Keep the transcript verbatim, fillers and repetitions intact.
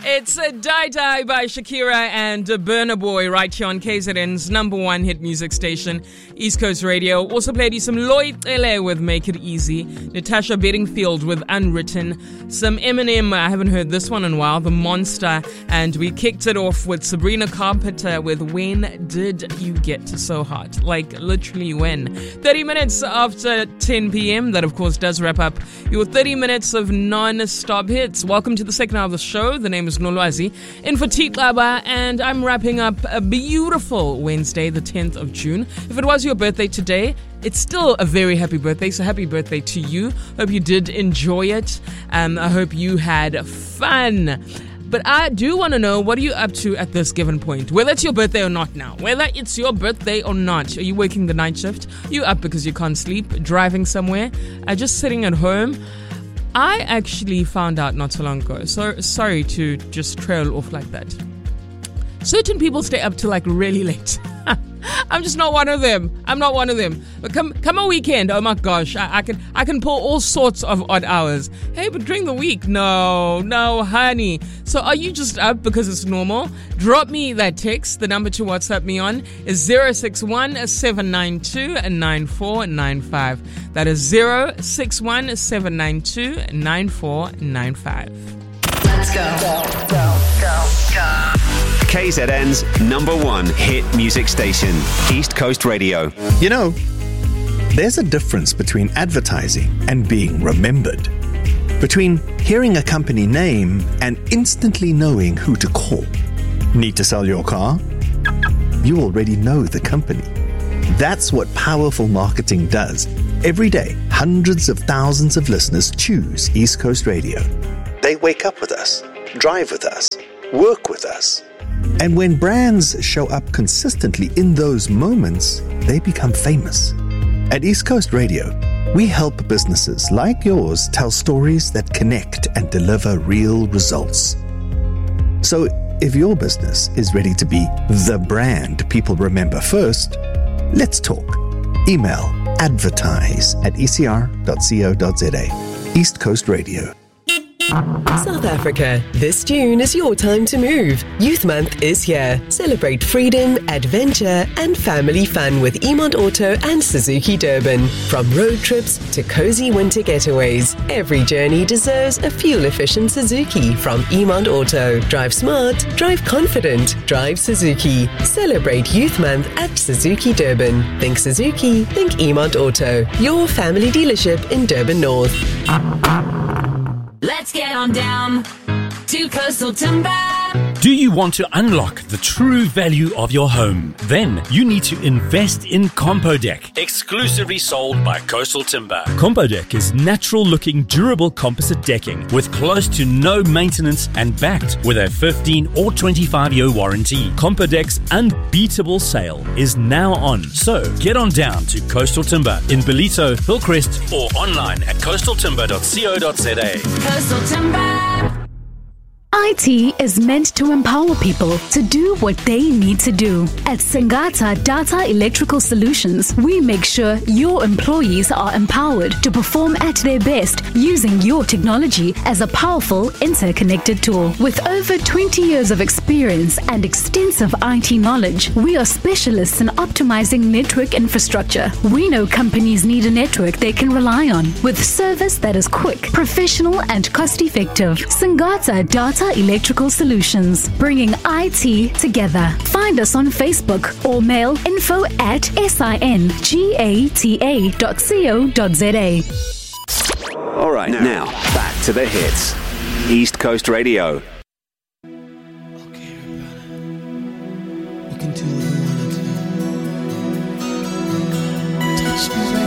It's a Die Die by Shakira and Burna Boy right here on K Z N's number one hit music station, East Coast Radio. Also played you some Lloyd Ele with Make It Easy, Natasha Bedingfield with Unwritten, some Eminem, I haven't heard this one in a while, The Monster, and we kicked it off with Sabrina Carpenter with When Did You Get So Hot? Like, literally when? thirty minutes after ten p.m. That, of course, does wrap up your thirty minutes of non-stop hits. Welcome to the second hour of the show. The name is Nolwazi, in for Titlaba, and I'm wrapping up a beautiful Wednesday, the tenth of June. If it was your birthday today, it's still a very happy birthday, so happy birthday to you. Hope you did enjoy it. Um, I hope you had fun. But I do want to know, what are you up to at this given point? Whether it's your birthday or not now. Whether it's your birthday or not. Are you working the night shift? Are you up because you can't sleep? Driving somewhere? Are just sitting at home? I actually found out not so long ago, so sorry to just trail off like that. Certain people stay up till like really late. I'm just not one of them. I'm not one of them. But come come a weekend, oh my gosh, I, I can I can pull all sorts of odd hours. Hey, but during the week, no, no, honey. So are you just up because it's normal? Drop me that text. The number to WhatsApp me on is zero six one seven nine two nine four nine five. That is zero six one seven nine two nine four nine five. Let's go. Go, go, go, go. K Z N's number one hit music station, East Coast Radio. You know, there's a difference between advertising and being remembered. Between hearing a company name and instantly knowing who to call. Need to sell your car? You already know the company. That's what powerful marketing does. Every day, hundreds of thousands of listeners choose East Coast Radio. They wake up with us, drive with us, work with us. And when brands show up consistently in those moments, they become famous. At East Coast Radio, we help businesses like yours tell stories that connect and deliver real results. So if your business is ready to be the brand people remember first, let's talk. Email advertise at e c r dot co dot z a. East Coast Radio. South Africa, this June is your time to move. Youth Month is here. Celebrate freedom, adventure, and family fun with Emond Auto and Suzuki Durban. From road trips to cozy winter getaways, every journey deserves a fuel-efficient Suzuki from Emond Auto. Drive smart, drive confident, drive Suzuki. Celebrate Youth Month at Suzuki Durban. Think Suzuki, think Emond Auto. Your family dealership in Durban North. Let's get on down to Coastal Timber. Do you want to unlock the true value of your home? Then you need to invest in Compodeck, exclusively sold by Coastal Timber. Compodeck is natural-looking, durable composite decking with close to no maintenance and backed with a fifteen or twenty-five year warranty. Compodeck's unbeatable sale is now on, so get on down to Coastal Timber in Bellito, Hillcrest, or online at coastal timber dot co dot z a. Coastal Timber. I T is meant to empower people to do what they need to do. At Singata Data Electrical Solutions, we make sure your employees are empowered to perform at their best using your technology as a powerful interconnected tool. With over twenty years of experience and extensive I T knowledge, we are specialists in optimizing network infrastructure. We know companies need a network they can rely on with service that is quick, professional, and cost-effective. Singata Data Electrical Solutions, bringing I T together. Find us on Facebook or mail info at singata dot co dot z a. All right, now back to the hits. East Coast Radio. Okay, everybody. Look into the